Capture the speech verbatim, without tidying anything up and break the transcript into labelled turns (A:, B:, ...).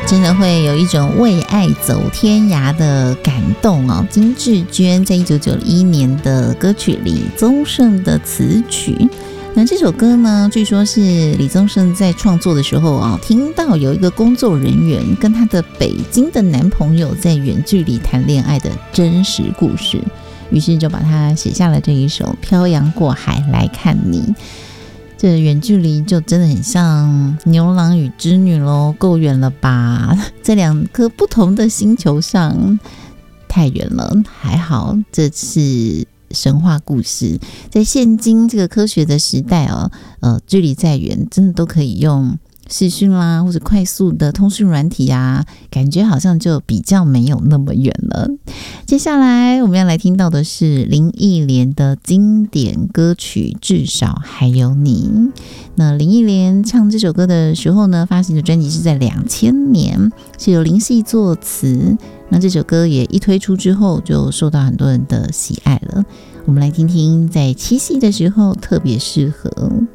A: 真的会有一种为爱走天涯的感动哦。金智娟在一九九一年的歌曲李宗盛的词曲，那这首歌呢，据说是李宗盛在创作的时候啊，听到有一个工作人员跟他的北京的男朋友在远距离谈恋爱的真实故事，于是就把它写下了这一首《漂洋过海来看你》。这远距离就真的很像牛郎与织女咯，够远了吧？在两颗不同的星球上，太远了。还好这是神话故事，在现今这个科学的时代哦，呃，距离再远，真的都可以用视讯啦，或者快速的通讯软体啊，感觉好像就比较没有那么远了。接下来我们要来听到的是林忆莲的经典歌曲《至少还有你》。那林忆莲唱这首歌的时候呢，发行的专辑是在两千年，是由林夕作词。那这首歌也一推出之后，就受到很多人的喜爱了。我们来听听，在七夕的时候特别适合。